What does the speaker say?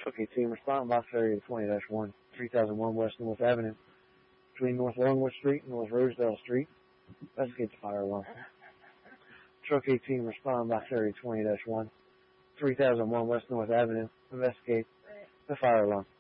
Truck 18, respond box area 20-1, 3001 West North Avenue, between North Longwood Street and North Rosedale Street. Investigate the fire alarm. Truck 18, respond box area 20-1, 3001 West North Avenue. Investigate the fire alarm.